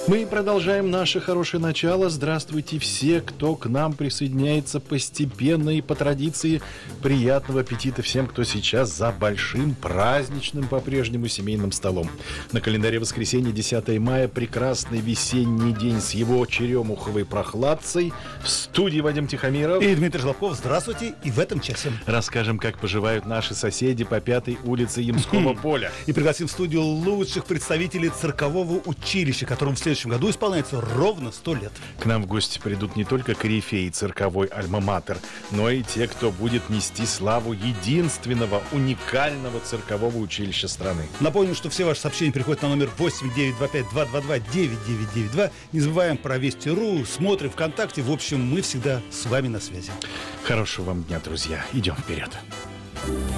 Мы продолжаем наше хорошее начало. Здравствуйте все, кто к нам присоединяется постепенно и по традиции. Приятного аппетита всем, кто сейчас за большим праздничным по-прежнему семейным столом. На календаре воскресенье, 10 мая, прекрасный весенний день с его черемуховой прохладцей. В студии Вадим Тихомиров и Дмитрий Жлобков. Здравствуйте. И в этом часе расскажем, как поживают наши соседи по 5-й улице Ямского поля. И пригласим в студию лучших представителей циркового училища, которому в следующем году исполняется ровно 100 лет. К нам в гости придут не только корифеи цирковой альма-матер, но и те, кто будет нести славу единственного, уникального циркового училища страны. Напомню, что все ваши сообщения приходят на номер 8-925-222-9992. Не забываем про Вести.ру, смотрим ВКонтакте. В общем, мы всегда с вами на связи. Хорошего вам дня, друзья. Идем вперед.